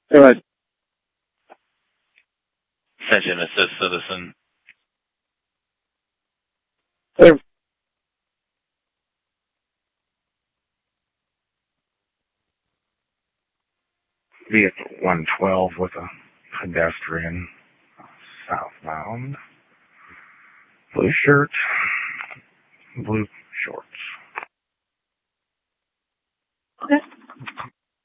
Good. Attention, assist citizen. Hey. Vehicle 112 with a pedestrian southbound. Blue shirt, blue